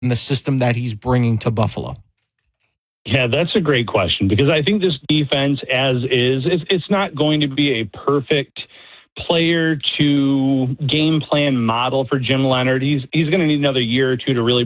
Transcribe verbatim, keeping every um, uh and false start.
the system that he's bringing to Buffalo? Yeah, that's a great question, because I think this defense as is, it's, it's not going to be a perfect player to game plan model for Jim Leonhard. He's he's going to need another year or two to really